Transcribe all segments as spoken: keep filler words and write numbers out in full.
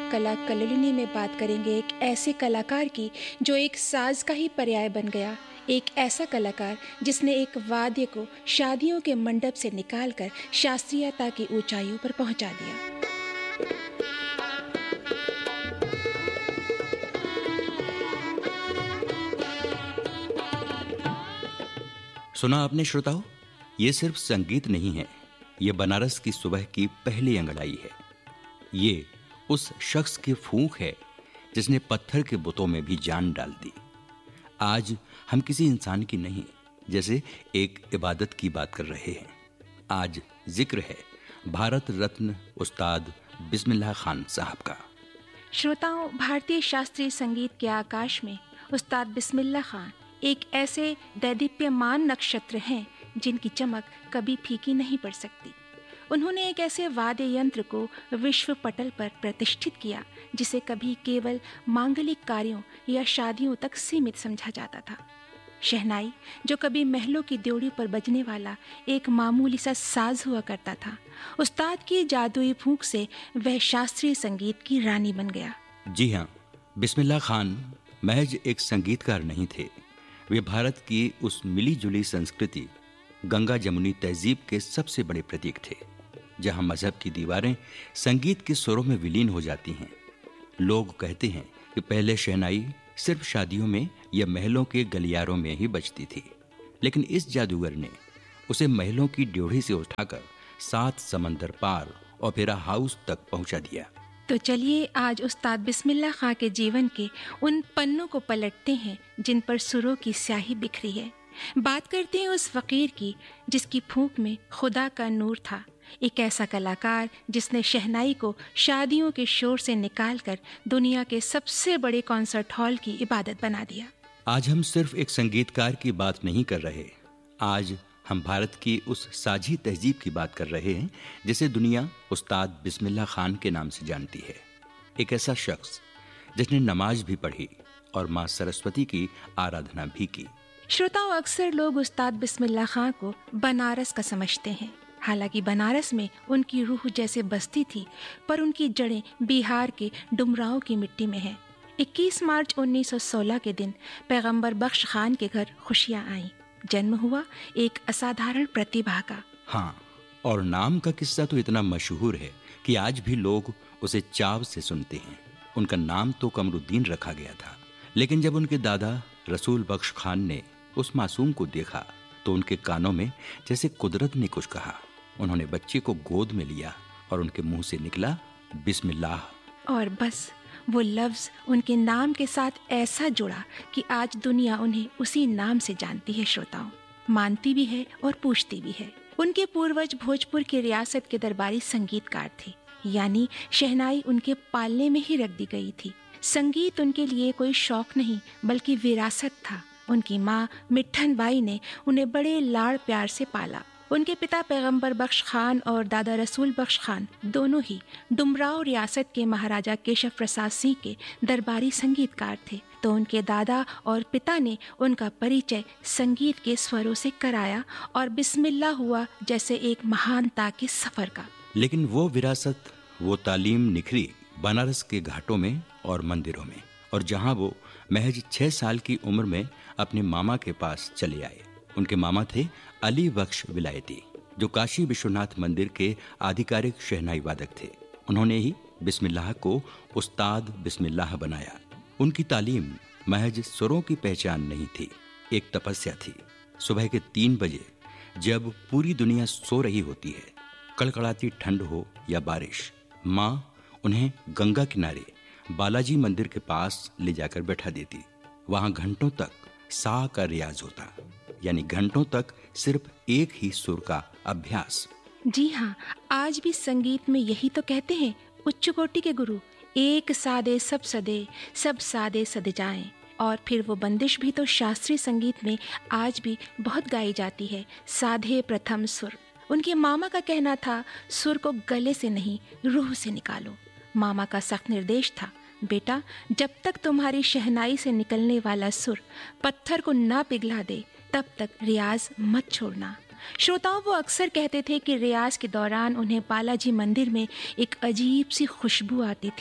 कला कल्लोलिनी में बात करेंगे एक ऐसे कलाकार की जो एक साज का ही पर्याय बन गया, एक ऐसा कलाकार जिसने एक वाद्य को शादियों के मंडप से निकालकर शास्त्रीयता की ऊंचाइयों पर पहुंचा दिया। सुना आपने श्रोताओ, ये सिर्फ संगीत नहीं है, ये बनारस की सुबह की पहली अंगड़ाई है। ये उस शख्स की फूंक है जिसने पत्थर के बुतों में भी जान डाल दी। आज हम किसी इंसान की नहीं, जैसे एक इबादत की बात कर रहे हैं। आज जिक्र है भारत रत्न उस्ताद बिस्मिल्लाह खान साहब का। श्रोताओं, भारतीय शास्त्रीय संगीत के आकाश में उस्ताद बिस्मिल्लाह खान एक ऐसे दैदीप्यमान नक्षत्र हैं जिनकी चमक कभी फीकी नहीं पड़ सकती। उन्होंने एक ऐसे वाद्य यंत्र को विश्व पटल पर प्रतिष्ठित किया जिसे कभी केवल मांगलिक कार्यों या शादियों तक सीमित समझा जाता था। शहनाई, जो कभी महलों की ड्योढ़ी पर बजने वाला एक मामूली सा साज हुआ करता था, उस्ताद की जादुई फूंक से वह शास्त्रीय संगीत की रानी बन गया। जी हाँ, बिस्मिल्लाह खान महज एक संगीतकार नहीं थे, वे भारत की उस मिली जुली संस्कृति, गंगा जमुनी तहजीब के सबसे बड़े प्रतीक थे, जहां मजहब की दीवारें संगीत के सुरों में विलीन हो जाती हैं। लोग कहते हैं कि पहले शहनाई सिर्फ शादियों में या महलों के गलियारों में ही बजती थी, लेकिन इस जादूगर ने उसे महलों की ड्योढ़ी से उठाकर सात समंदर पार ओपेरा हाउस तक पहुंचा दिया। तो चलिए आज उस्ताद बिस्मिल्लाह खां के जीवन के उन पन्नों को पलटते हैं जिन पर सुरों की स्याही बिखरी है। बात करते हैं उस फकीर की जिसकी फूंक में खुदा का नूर था, एक ऐसा कलाकार जिसने शहनाई को शादियों के शोर से निकालकर दुनिया के सबसे बड़े कॉन्सर्ट हॉल की इबादत बना दिया। आज हम सिर्फ एक संगीतकार की बात नहीं कर रहे, आज हम भारत की उस साझी तहजीब की बात कर रहे हैं जिसे दुनिया उस्ताद बिस्मिल्लाह खान के नाम से जानती है। एक ऐसा शख्स जिसने नमाज भी पढ़ी और माँ सरस्वती की आराधना भी की। श्रोताओं, अक्सर लोग उस्ताद बिस्मिल्लाह खां को बनारस का समझते हैं। हालांकि बनारस में उनकी रूह जैसे बसती थी, पर उनकी जड़ें बिहार के डुमरांव की मिट्टी में हैं। इक्कीस मार्च उन्नीस सौ सोलह के दिन पैगंबर बख्श खान के घर खुशियां आईं। जन्म हुआ एक असाधारण प्रतिभा का। हाँ, और नाम का किस्सा तो इतना मशहूर है कि आज भी लोग उसे चाव से सुनते हैं। उनका नाम तो कमरुद्दीन रखा गया था, लेकिन जब उनके दादा रसूल बख्श खान ने उस मासूम को देखा तो उनके कानों में जैसे कुदरत ने कुछ कहा। उन्होंने बच्चे को गोद में लिया और उनके मुंह से निकला बिस्मिल्लाह, और बस वो लफ्ज उनके नाम के साथ ऐसा जुड़ा कि आज दुनिया उन्हें उसी नाम से जानती है। श्रोताओं, मानती भी है और पूछती भी है। उनके पूर्वज भोजपुर की रियासत के दरबारी संगीतकार थे, यानी शहनाई उनके पालने में ही रख दी गई थी। संगीत उनके लिए कोई शौक नहीं बल्कि विरासत था। उनकी माँ मिट्ठन बाई ने उन्हें बड़े लाड़ प्यार से पाला। उनके पिता पैगंबर बख्श खान और दादा रसूल बख्श खान दोनों ही डुमराव रियासत के महाराजा केशव प्रसाद सिंह के दरबारी संगीतकार थे, तो उनके दादा और पिता ने उनका परिचय संगीत के स्वरों से कराया और बिस्मिल्लाह हुआ जैसे एक महानता के सफर का। लेकिन वो विरासत, वो तालीम निखरी बनारस के घाटों में और मंदिरों में, और जहां वो महज छह साल की उम्र में अपने मामा के पास चले आए। उनके मामा थे अली बख्श विलायती, जो काशी विश्वनाथ मंदिर के आधिकारिक शहनाई वादक थे। उन्होंने ही बिस्मिल्लाह को उस्ताद बिस्मिल्लाह बनाया। उनकी तालीम महज सुरों की पहचान नहीं थी, एक तपस्या थी। सुबह के तीन बजे जब पूरी दुनिया सो रही होती है, कड़कड़ाती ठंड हो या बारिश, माँ उन्हें गंगा किनारे बालाजी मंदिर के पास ले जाकर बैठा देती। वहां घंटों तक सा का रियाज होता, यानी घंटों तक सिर्फ एक ही सुर का अभ्यास। जी हाँ, आज भी संगीत में यही तो कहते हैं उच्च कोटि के गुरु, एक सादे सब सदे, सब सादे सद जाएं। और फिर वो बंदिश भी तो शास्त्रीय संगीत में आज भी बहुत गाई जाती है, साधे प्रथम सुर। उनके मामा का कहना था, सुर को गले से नहीं रूह से निकालो। मामा का सख्त निर्देश था, बेटा जब तक तुम्हारी शहनाई से निकलने वाला सुर पत्थर को ना पिघला दे तब तक रियाज मत छोड़ना। श्रोताओं, वो अक्सर कहते थे कि रियाज के दौरान उन्हें बालाजी मंदिर में एक अजीब सी खुशबू आती थी।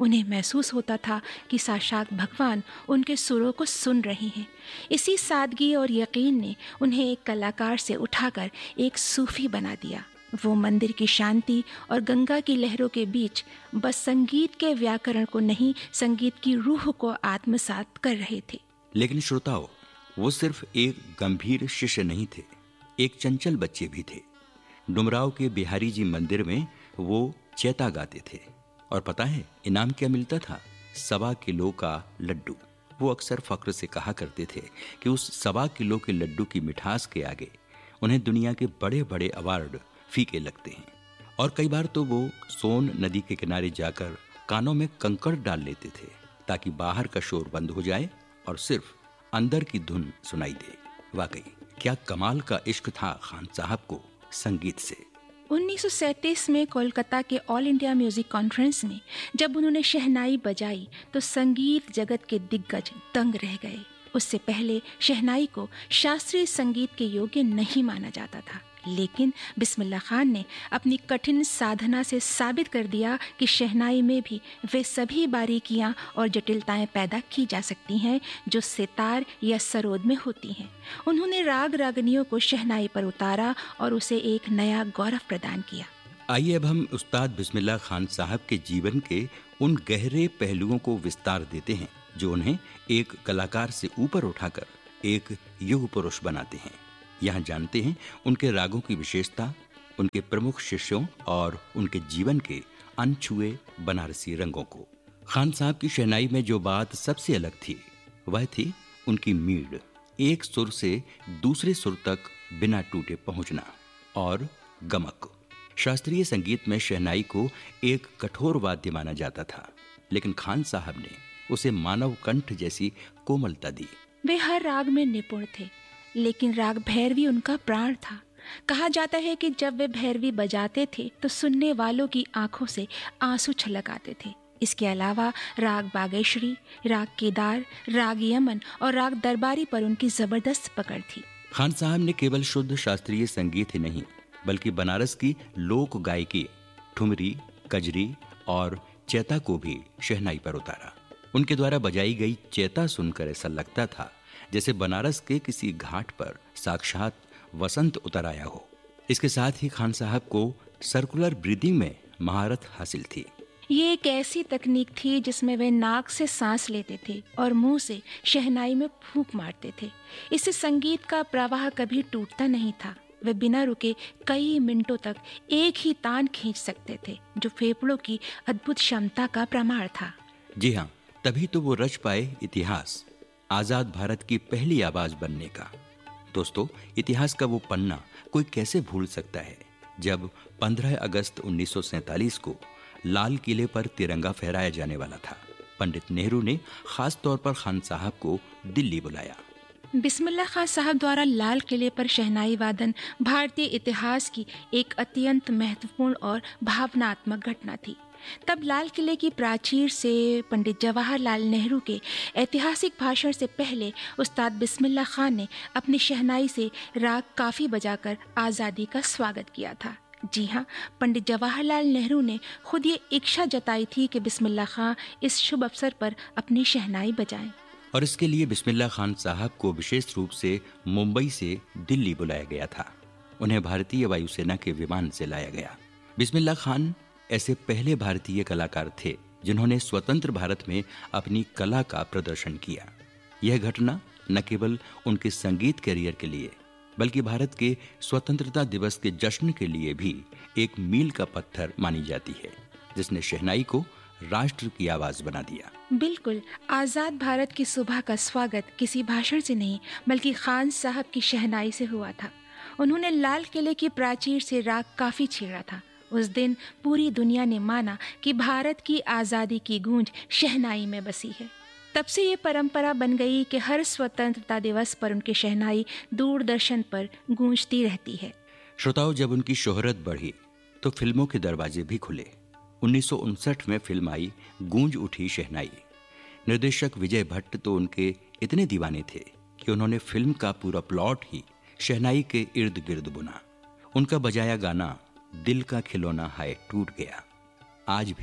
उन्हें महसूस होता था कि साक्षात भगवान उनके सुरों को सुन रहे हैं। इसी सादगी और यकीन ने उन्हें एक कलाकार से उठाकर एक सूफी बना दिया। वो मंदिर की शांति और गंगा की लहरों के बीच बस संगीत के व्याकरण को नहीं, संगीत की रूह को आत्मसात कर रहे थे। लेकिन श्रोताओं, वो सिर्फ एक गंभीर शिष्य नहीं थे, एक चंचल बच्चे भी थे। डुमराव के बिहारी जी मंदिर में वो चैता गाते थे और पता है इनाम क्या मिलता था? सवा किलो का लड्डू। वो अक्सर फक्र से कहा करते थे कि उस सवा किलो के लड्डू की मिठास के आगे उन्हें दुनिया के बड़े बड़े अवार्ड फीके लगते हैं। और कई बार तो वो सोन नदी के किनारे जाकर कानों में कंकड़ डाल लेते थे ताकि बाहर का शोर बंद हो जाए और सिर्फ अंदर की धुन सुनाई दे। वाकई क्या कमाल का इश्क था खान साहब को संगीत से। उन्नीस सौ सैंतीस में कोलकाता के ऑल इंडिया म्यूजिक कॉन्फ्रेंस में जब उन्होंने शहनाई बजाई तो संगीत जगत के दिग्गज दंग रह गए। उससे पहले शहनाई को शास्त्रीय संगीत के योग्य नहीं माना जाता था, लेकिन बिस्मिल्लाह खान ने अपनी कठिन साधना से साबित कर दिया कि शहनाई में भी वे सभी बारीकियां और जटिलताएं पैदा की जा सकती हैं जो सितार या सरोद में होती हैं। उन्होंने राग रागनियों को शहनाई पर उतारा और उसे एक नया गौरव प्रदान किया। आइए अब हम उस्ताद बिस्मिल्लाह खान साहब के जीवन के उन गहरे पहलुओं को विस्तार देते हैं जो उन्हें एक कलाकार से ऊपर उठाकर एक युग पुरुष बनाते हैं। यहाँ जानते हैं उनके रागों की विशेषता, उनके प्रमुख शिष्यों और उनके जीवन के अनछुए बनारसी रंगों को। खान साहब की शहनाई में जो बात सबसे अलग थी वह थी उनकी मीड़, एक सुर से दूसरे सुर तक बिना टूटे पहुंचना, और गमक। शास्त्रीय संगीत में शहनाई को एक कठोर वाद्य माना जाता था, लेकिन खान साहब ने उसे मानव कंठ जैसी कोमलता दी। वे हर राग में निपुण थे, लेकिन राग भैरवी उनका प्राण था। कहा जाता है कि जब वे भैरवी बजाते थे तो सुनने वालों की आंखों से आंसू छलक आते थे। इसके अलावा राग बागेश्वरी, राग केदार, राग यमन और राग दरबारी पर उनकी जबरदस्त पकड़ थी। खान साहब ने केवल शुद्ध शास्त्रीय संगीत ही नहीं बल्कि बनारस की लोक गायकी, ठुमरी, कजरी और चैता को भी शहनाई पर उतारा। उनके द्वारा बजाई गई चैता सुनकर ऐसा लगता था जैसे बनारस के किसी घाट पर साक्षात वसंत उतर आया हो। इसके साथ ही खान साहब को सर्कुलर ब्रीदिंग में महारत हासिल थी। ये एक ऐसी तकनीक थी जिसमें वे नाक से सांस लेते थे और मुंह से शहनाई में फूंक मारते थे। इससे संगीत का प्रवाह कभी टूटता नहीं था। वे बिना रुके कई मिनटों तक एक ही तान खींच सकते थे, जो फेफड़ों की अद्भुत क्षमता का प्रमाण था। जी हाँ, तभी तो वो रच पाए इतिहास, आजाद भारत की पहली आवाज बनने का। दोस्तों, इतिहास का वो पन्ना कोई कैसे भूल सकता है जब पंद्रह अगस्त उन्नीस सौ सैंतालीस को लाल किले पर तिरंगा फहराया जाने वाला था। पंडित नेहरू ने खास तौर पर खान साहब को दिल्ली बुलाया। बिस्मिल्लाह खान साहब द्वारा लाल किले पर शहनाई वादन भारतीय इतिहास की एक अत्यंत महत्वपूर्ण और भावनात्मक घटना थी। तब लाल किले की प्राचीर से पंडित जवाहरलाल नेहरू के ऐतिहासिक भाषण से पहले उस्ताद बिस्मिल्लाह खान ने अपनी शहनाई से राग काफी बजाकर आज़ादी का स्वागत किया था। जी हाँ, पंडित जवाहरलाल नेहरू ने खुद ये इच्छा जताई थी कि बिस्मिल्लाह खान इस शुभ अवसर पर अपनी शहनाई बजाएं। और इसके लिए बिस्मिल्लाह खान साहब को विशेष रूप से मुंबई से दिल्ली बुलाया गया था। उन्हें भारतीय वायुसेना के विमान से लाया गया। बिस्मिल्लाह खान ऐसे पहले भारतीय कलाकार थे जिन्होंने स्वतंत्र भारत में अपनी कला का प्रदर्शन किया। यह घटना न केवल उनके संगीत करियर के लिए बल्कि भारत के स्वतंत्रता दिवस के जश्न के लिए भी एक मील का पत्थर मानी जाती है, जिसने शहनाई को राष्ट्र की आवाज बना दिया। बिल्कुल, आजाद भारत की सुबह का स्वागत किसी भाषण से नहीं बल्कि खान साहब की शहनाई से हुआ था। उन्होंने लाल किले की प्राचीर से राग काफी छेड़ा था। उस दिन पूरी दुनिया ने माना कि भारत की आज़ादी की गूंज शहनाई में बसी है। तब से ये परंपरा बन गई कि हर स्वतंत्रता दिवस पर उनकी शहनाई दूरदर्शन पर गूंजती रहती है। श्रोताओं, जब उनकी शोहरत बढ़ी तो फिल्मों के दरवाजे भी खुले। उन्नीस सौ उनसठ में फिल्म आई गूंज उठी शहनाई। निर्देशक विजय भट्ट तो उनके इतने दीवाने थे कि उन्होंने फिल्म का पूरा प्लॉट ही शहनाई के इर्द गिर्द बुना। उनका बजाया गाना दिल का खिलौना हाय टूट गया आज भी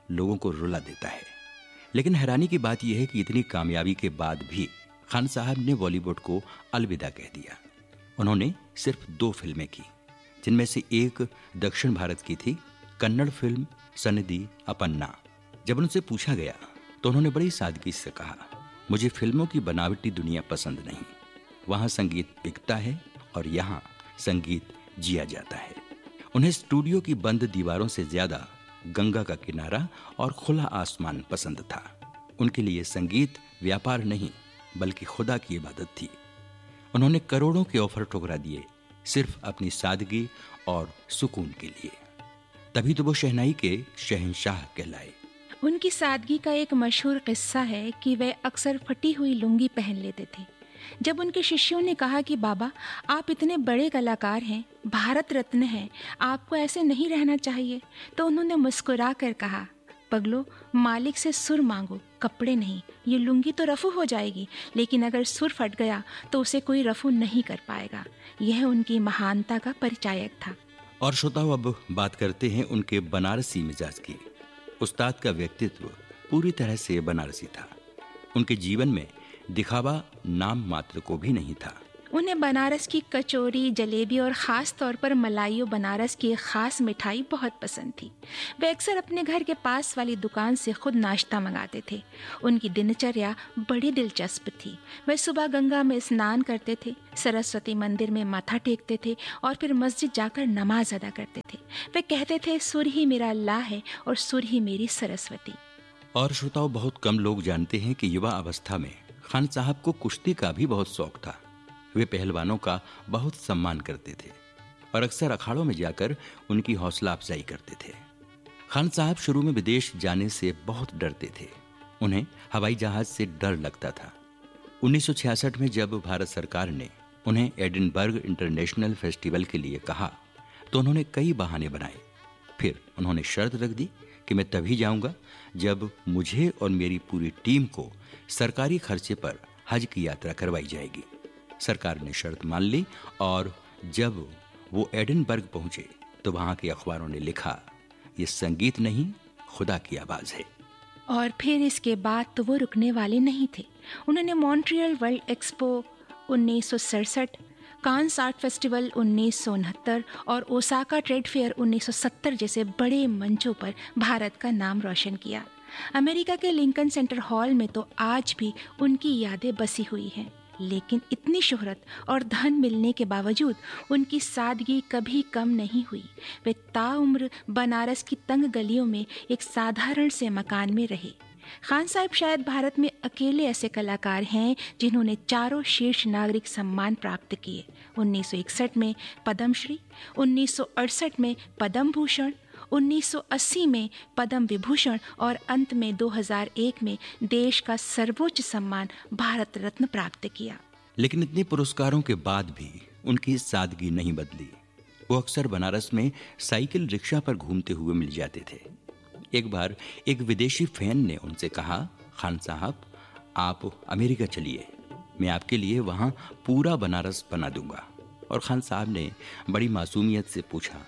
लोगों को रुला देता है। लेकिन हैरानी की बात यह है कि इतनी कामयाबी के बाद भी खान साहब ने बॉलीवुड को अलविदा कह दिया। उन्होंने सिर्फ दो फिल्में की, जिनमें से एक दक्षिण भारत की थी, कन्नड़ फिल्म सनदी अपन्ना। जब उनसे पूछा गया तो उन्होंने बड़ी सादगी से कहा, मुझे फिल्मों की बनावटी दुनिया पसंद नहीं। वहाँ संगीत बिकता है और यहाँ संगीत जिया जाता है। उन्हें स्टूडियो की बंद दीवारों से ज्यादा गंगा का किनारा और खुला आसमान पसंद था। उनके लिए संगीत व्यापार नहीं बल्कि खुदा की इबादत थी। उन्होंने करोड़ों के ऑफर ठुकरा दिए सिर्फ अपनी सादगी और सुकून के लिए। तभी तो वो शहनाई के शहंशाह कहलाए। उनकी सादगी का एक मशहूर किस्सा है कि वे अक्सर फटी हुई लुंगी पहन लेते थे। जब उनके शिष्यों ने कहा कि बाबा, आप इतने बड़े कलाकार हैं, भारत रत्न हैं, आपको ऐसे नहीं रहना चाहिए, तो उन्होंने मुस्कुरा कर कहा, पगलो, मालिक से सुर मांगो, कपड़े नहीं। ये लुंगी तो रफू हो जाएगी, लेकिन अगर सुर फट गया तो उसे कोई रफू नहीं कर पाएगा। यह उनकी महानता का परिचायक था। और श्रोताओं, अब बात करते हैं उनके बनारसी मिजाज की। उस्ताद का व्यक्तित्व पूरी तरह से बनारसी था। उनके जीवन में दिखावा नाम मात्र को भी नहीं था। उन्हें बनारस की कचौरी, जलेबी और ख़ास तौर पर मलाइयो बनारस की एक ख़ास मिठाई बहुत पसंद थी। वे अक्सर अपने घर के पास वाली दुकान से खुद नाश्ता मंगाते थे। उनकी दिनचर्या बड़ी दिलचस्प थी। वे सुबह गंगा में स्नान करते थे, सरस्वती मंदिर में माथा टेकते थे और फिर मस्जिद जाकर नमाज अदा करते थे। वे कहते थे, सुर ही मेरा अल्लाह है और सुर ही मेरी सरस्वती। और श्रोताओं, बहुत कम लोग जानते हैं कि युवा अवस्था में खान साहब को कुश्ती का भी बहुत शौक था। वे पहलवानों का बहुत सम्मान करते थे और अक्सर अखाड़ों में जाकर उनकी हौसला अफजाई करते थे। खान साहब शुरू में विदेश जाने से बहुत डरते थे। उन्हें हवाई जहाज से डर लगता था। उन्नीस सौ छियासठ में जब भारत सरकार ने उन्हें एडिनबर्ग इंटरनेशनल फेस्टिवल के लिए कहा तो उन्होंने कई बहाने बनाए। फिर उन्होंने शर्त रख दी कि मैं तभी जाऊंगा जब मुझे और मेरी पूरी टीम को सरकारी खर्चे पर हज की यात्रा करवाई जाएगी। सरकार ने शर्त मान ली और जब वो एडिनबर्ग पहुंचे तो वहां के अखबारों ने लिखा, ये संगीत नहीं, खुदा की आवाज है। और फिर इसके बाद तो वो रुकने वाले नहीं थे। उन्होंने मॉन्ट्रियल वर्ल्ड एक्सपो उन्नीस सौ सड़सठ, कांस आर्ट फेस्टिवल उन्नीस सौ उनहत्तर और ओसाका ट्रेड फेयर उन्नीस सौ सत्तर जैसे बड़े मंचों पर भारत का नाम रोशन किया। अमेरिका के लिंकन सेंटर हॉल में तो आज भी उनकी यादें बसी हुई हैं। लेकिन इतनी शोहरत और धन मिलने के बावजूद उनकी सादगी कभी कम नहीं हुई। वे ताउम्र बनारस की तंग गलियों में एक साधारण से मकान में रहे। खान साहब शायद भारत में अकेले ऐसे कलाकार हैं जिन्होंने चारों शीर्ष नागरिक सम्मान प्राप्त किए। उन्नीस सौ इकसठ में पद्मश्री, उन्नीस सौ अड़सठ में पद्म भूषण, उन्नीस सौ अस्सी में पद्म विभूषण और अंत में दो हज़ार एक में देश का सर्वोच्च सम्मान भारत रत्न प्राप्त किया। लेकिन इतने पुरस्कारों के बाद भी उनकी सादगी नहीं बदली। वो अक्सर बनारस में साइकिल रिक्शा पर घूमते हुए मिल जाते थे। एक बार एक विदेशी फैन ने उनसे कहा, खान साहब, आप अमेरिका चलिए, मैं आपके लिए वहाँ पूरा बनारस बना दूंगा। और खान साहब ने बड़ी मासूमियत से पूछा,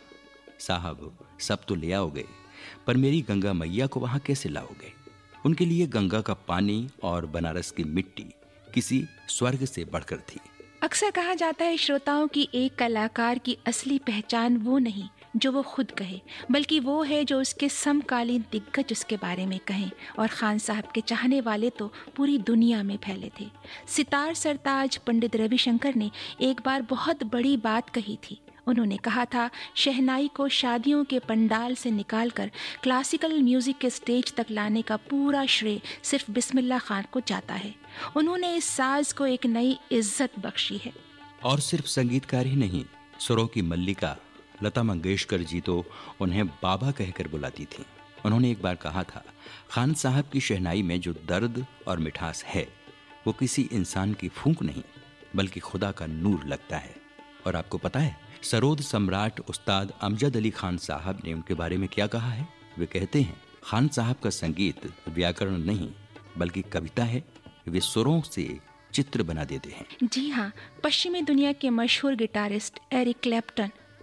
साहब, सब तो ले आओगे, पर मेरी गंगा मैया को वहाँ कैसे लाओगे? उनके लिए गंगा का पानी और बनारस की मिट्टी किसी स्वर्ग से बढ़कर थी। अक्सर कहा जाता है श्रोताओं की एक कलाकार की असली पहचान वो नहीं जो वो खुद कहे, बल्कि वो है जो उसके समकालीन दिग्गज उसके बारे में कहें। और खान साहब के चाहने वाले तो पूरी दुनिया में फैले थे। सितार सरताज पंडित रविशंकर ने एक बार बहुत बड़ी बात कही थी। उन्होंने कहा था, शहनाई को शादियों के पंडाल से निकालकर क्लासिकल म्यूजिक के स्टेज तक लाने का पूरा श्रेय सिर्फ बिस्मिल्लाह खान को जाता है। उन्होंने इस साज को एक नई इज्जत बख्शी है। और सिर्फ संगीतकार ही नहीं, सुरों की मल्लिका लता मंगेशकर जी तो उन्हें बाबा कहकर बुलाती थी। उन्होंने एक बार कहा था, खान साहब की शहनाई में जो दर्द और मिठास है वो किसी इंसान की फूंक नहीं बल्कि खुदा का नूर लगता है। और आपको पता है, सरोद सम्राट उस्ताद अमजद अली खान साहब ने उनके बारे में क्या कहा है? वे कहते हैं, खान साहब का संगीत व्याकरण नहीं बल्कि कविता है। वे सुरों से चित्र बना देते हैं। जी हाँ, पश्चिमी दुनिया के मशहूर गिटारिस्ट एरिक क्लैप्टन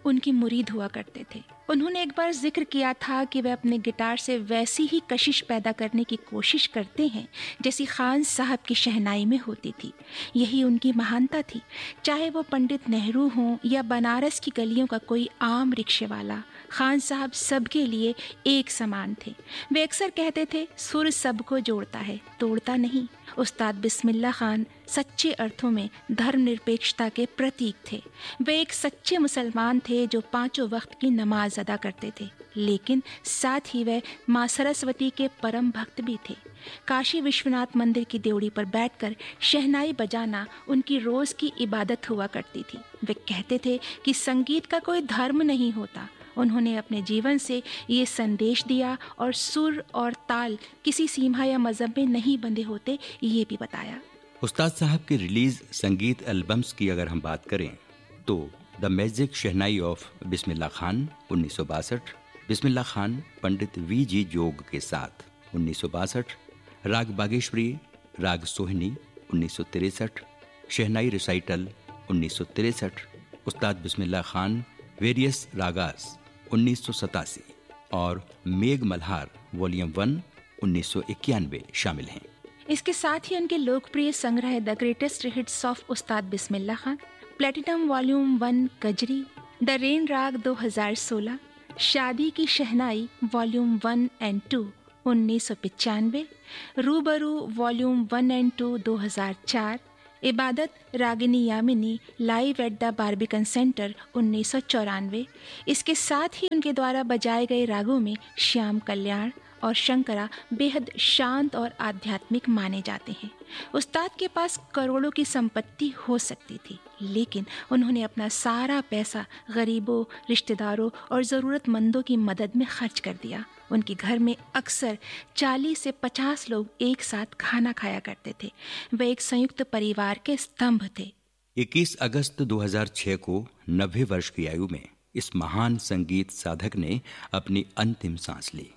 उनकी मुरीद हुआ करते थे। उन्होंने एक बार जिक्र किया था कि वे अपने गिटार से वैसी ही कशिश पैदा करने की कोशिश करते हैं जैसी खान साहब की शहनाई में होती थी। यही उनकी महानता थी। चाहे वो पंडित नेहरू हों या बनारस की गलियों का कोई आम रिक्शे वाला, खान साहब सबके लिए एक समान थे। वे अक्सर कहते थे, सुर सबको जोड़ता है, तोड़ता नहीं। उस्ताद बिस्मिल्लाह खान सच्चे अर्थों में धर्मनिरपेक्षता के प्रतीक थे। वे एक सच्चे मुसलमान थे जो पांचों वक्त की नमाज अदा करते थे, लेकिन साथ ही वे माँ सरस्वती के परम भक्त भी थे। काशी विश्वनाथ मंदिर की देवड़ी पर बैठकर शहनाई बजाना उनकी रोज की इबादत हुआ करती थी। वे कहते थे कि संगीत का कोई धर्म नहीं होता। उन्होंने अपने जीवन से ये संदेश दिया और सुर और ताल किसी सीमा या मजहब में नहीं बंधे होते, ये भी बताया। उस्ताद साहब की रिलीज संगीत एल्बम्स की अगर हम बात करें तो the magic shehnai of Bismillah Khan उन्नीस सौ बासठ, बिस्मिल्लाह खान पंडित वी जी जोग के साथ उन्नीस सौ बासठ, राग बागेश्वरी राग सोहिनी उन्नीस सौ तिरसठ, शहनाई रिसाइटल उन्नीस सौ तिरसठ, उस्ताद बिस्मिल्लाह खान वेरियस रागास उन्नीस सौ सतासी और मेघ मल्हार वॉल्यूम वन उन्नीस सौ इक्यानवे शामिल हैं। इसके साथ ही उनके लोकप्रिय संग्रह the greatest hits of Ustad Bismillah Khan, platinum volume one Kajri, the rain राग दो हज़ार सोलह, शादी की शहनाई वॉल्यूम वन एंड टू उन्नीस सौ पचानवे, रूबरू वॉल्यूम वन एंड टू दो हज़ार चार, इबादत Ragini Yamini live at the बारबिकन centre उन्नीस सौ चौरानवे। इसके साथ ही उनके द्वारा बजाए गए रागों में श्याम कल्याण और शंकरा बेहद शांत और आध्यात्मिक माने जाते हैं। उस्ताद के पास करोड़ों की संपत्ति हो सकती थी, लेकिन उन्होंने अपना सारा पैसा गरीबों, रिश्तेदारों और ज़रूरतमंदों की मदद में खर्च कर दिया। उनके घर में अक्सर चालीस से पचास लोग एक साथ खाना खाया करते थे। वे एक संयुक्त परिवार के स्तंभ थे। इक्कीस अगस्त दो हज़ार छह को नब्बे वर्ष की आयु में इस महान संगीत साधक ने अपनी अंतिम सांस ली।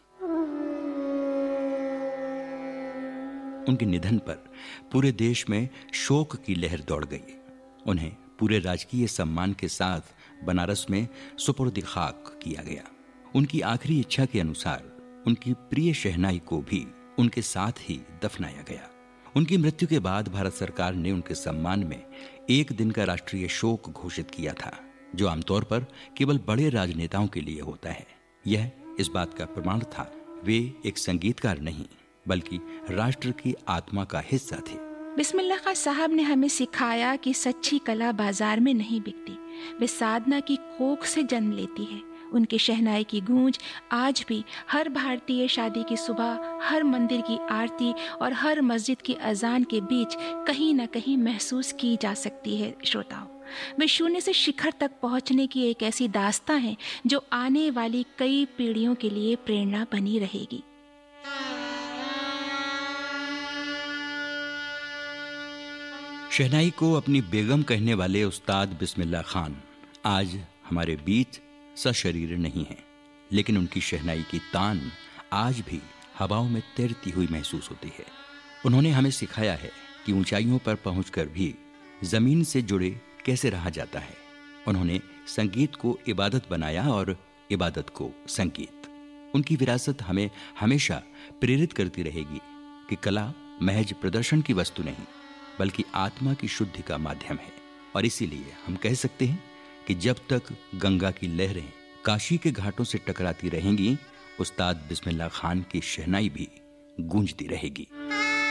उनके निधन पर पूरे देश में शोक की लहर दौड़ गई। उन्हें पूरे राजकीय सम्मान के साथ बनारस में सुपुर्द खाक किया गया। उनकी आखिरी इच्छा के अनुसार उनकी प्रिय शहनाई को भी उनके साथ ही दफनाया गया। उनकी मृत्यु के बाद भारत सरकार ने उनके सम्मान में एक दिन का राष्ट्रीय शोक घोषित किया था, जो आमतौर पर केवल बड़े राजनेताओं के लिए होता है। यह इस बात का प्रमाण था वे एक संगीतकार नहीं बल्कि राष्ट्र की आत्मा का हिस्सा थे। बिस्मिल्लाह खान साहब ने हमें सिखाया कि सच्ची कला बाजार में नहीं बिकती, वे साधना की कोख से जन्म लेती है। उनके शहनाई की गूंज आज भी हर भारतीय शादी की सुबह, हर मंदिर की आरती और हर मस्जिद की अजान के बीच कहीं न कहीं महसूस की जा सकती है। श्रोताओं, वे शून्य से शिखर तक पहुंचने की एक ऐसी दास्तां है जो आने वाली कई पीढ़ियों के लिए प्रेरणा बनी रहेगी। शहनाई को अपनी बेगम कहने वाले उस्ताद बिस्मिल्लाह खान आज हमारे बीच सशरीर नहीं है, लेकिन उनकी शहनाई की तान आज भी हवाओं में तैरती हुई महसूस होती है। उन्होंने हमें सिखाया है कि ऊंचाइयों पर पहुंचकर भी जमीन से जुड़े कैसे रहा जाता है। उन्होंने संगीत को इबादत बनाया और इबादत को संगीत। उनकी विरासत हमें हमेशा प्रेरित करती रहेगी कि कला महज प्रदर्शन की वस्तु नहीं बल्कि आत्मा की शुद्धि का माध्यम है। और इसीलिए हम कह सकते हैं कि जब तक गंगा की लहरें काशी के घाटों से टकराती रहेंगी, उस्ताद बिस्मिल्लाह खान की शहनाई भी गूंजती रहेगी।